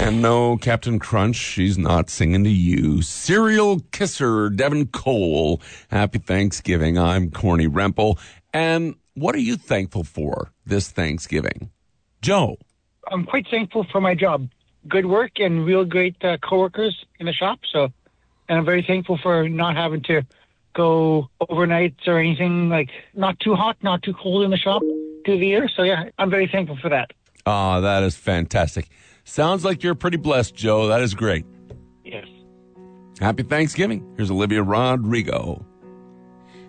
And no, Captain Crunch, she's not singing to you. Serial kisser, Devin Cole. Happy Thanksgiving. I'm Corny Rempel. And what are you thankful for this Thanksgiving? Joe. I'm quite thankful for my job. Good work and real great coworkers in the shop. And I'm very thankful for not having to go overnights or anything, like not too hot, not too cold in the shop through the year. So yeah, I'm very thankful for that. Ah, that is fantastic. Sounds like you're pretty blessed, Joe. That is great. Yes. Happy Thanksgiving. Here's Olivia Rodrigo.